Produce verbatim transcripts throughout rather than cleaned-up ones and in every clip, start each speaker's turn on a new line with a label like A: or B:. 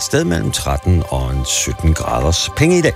A: et sted mellem tretten og sytten graders penge i dag.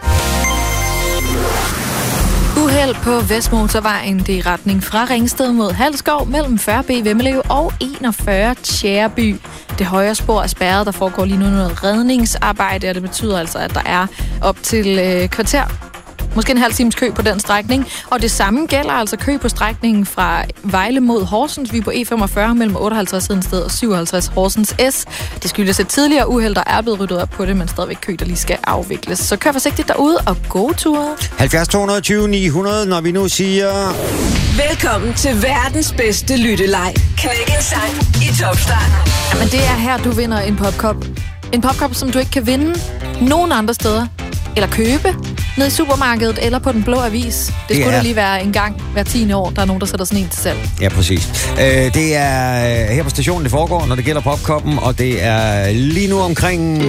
B: Uheld på Vestmotorvejen, det er i retning fra Ringsted mod Halskov mellem fyrre B Vemmelev og enogfyrre Tjæreby. Det højre spor er spærret, der foregår lige nu noget redningsarbejde, og det betyder altså, at der er op til øh, kvarter, måske en halv times kø på den strækning. Og det samme gælder altså kø på strækningen fra Vejle mod Horsens. Vi er på E femogfyrre mellem otteoghalvtreds Hedensted og syvoghalvtreds Horsens S. Det skyldes et tidligere uheld, der er blevet ryddet op på det, men stadigvæk kø, der lige skal afvikles. Så kør forsigtigt derude og god tur.
A: halvfjerds to tyve ni hundrede, når vi nu siger...
C: Velkommen til verdens bedste lytteleg. Knæk en sang i Top Start.
B: Jamen det er her, du vinder en popkop. En popkop, som du ikke kan vinde nogen andre steder. Eller købe ned i supermarkedet eller på Den Blå Avis. Det, det skulle
A: er...
B: da lige være en gang hver tiende år, der er nogen, der sætter sådan en til salg.
A: Ja, præcis. Øh, det er her på stationen, det foregår, når det gælder popkoppen, og det er lige nu omkring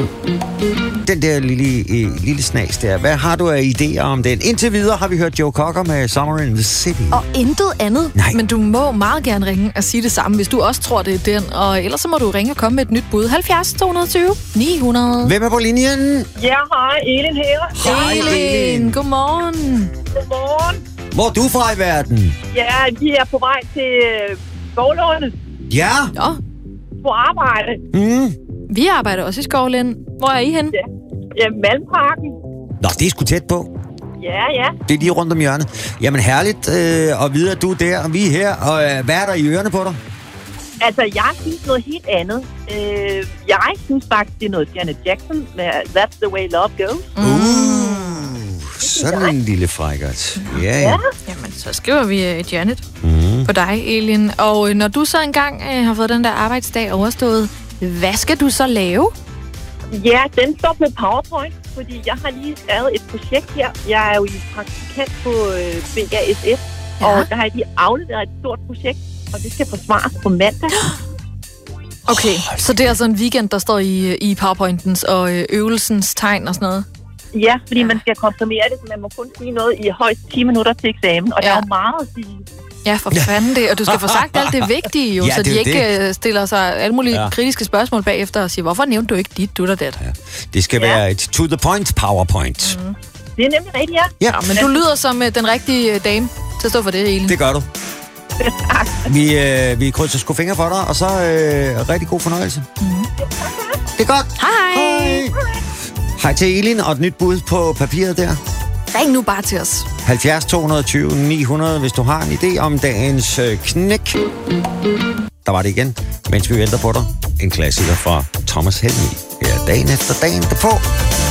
A: den der lille, øh, lille snas der. Hvad har du af idéer om den? Indtil videre har vi hørt Joe Cocker med Summer in the City.
B: Og intet andet.
A: Nej.
B: Men du må meget gerne ringe og sige det samme, hvis du også tror, det er den. Og ellers så må du ringe og komme med et nyt bud. halvfjerds to tyve ni hundrede.
A: Hvem er på linjen?
D: Ja, hej. Elin her.
A: Hej,
B: Elin, godmorgen.
D: Godmorgen.
A: Hvor er du fra i verden?
D: Ja, vi er på vej til Skovlåne
A: Ja.
B: Nå,
D: på arbejde.
A: Mm.
B: vi arbejder også i Skovlind. Hvor er I henne?
D: Ja, ja Malmparken.
A: Nå, det er sgu tæt på.
D: Ja, ja.
A: Det er lige rundt om hjørnet. Jamen herligt øh, at vide, at du er der, og vi er her. Og øh, hvad er der i ørerne på dig?
D: Altså, jeg synes noget helt andet. Øh, jeg synes faktisk, det er noget Janet Jackson med That's the way love goes.
A: Uh, sådan en lille frækkert. Ja, ja.
B: Jamen, så skriver vi uh, Janet
A: Mm.
B: på dig, Elin. Og uh, når du så engang uh, har fået den der arbejdsdag overstået, hvad skal du så lave?
D: Ja, den står på PowerPoint, fordi jeg har lige skrevet et projekt her. Jeg er jo i praktikant på øh, B A S F,
B: Ja.
D: og der har jeg lige afleveret et stort projekt, og det skal forsvares på mandag.
B: Okay, så det er altså en weekend, der står i, i PowerPointens og øh, øvelsens tegn og sådan noget?
D: Ja, fordi man skal komprimere det, så man må kun sige noget i højst ti minutter til eksamen, og ja. Der er jo meget at sige.
B: Ja, for fanden det. Og du skal få sagt alt det vigtige jo,
A: Ja,
B: så
A: det er
B: de
A: jo
B: ikke det. stiller sig alle mulige
A: Ja.
B: kritiske spørgsmål bagefter og siger, hvorfor nævnte du ikke dit, du der det?
A: Ja. Det skal
D: Ja.
A: være et to the point PowerPoint. Mm.
D: Det er nemlig rigtigt, ja.
A: Ja,
B: Men du lyder som øh, den rigtige øh, dame til at stå for det, Elin.
A: det gør du.
D: Tak.
A: Vi, øh, vi krydser sgu fingre for dig, og så øh, rigtig god fornøjelse. Mm. Det er godt.
B: Hej!
A: Hej. Hej til Elin, og et nyt bud på papiret der.
B: Ring nu bare til os.
A: halvfjerds to tyve ni hundrede, hvis du har en idé om dagens øh, knæk. Der var det igen, mens vi venter på dig. En klassiker fra Thomas Helmig. Her dagen efter dagen derpå.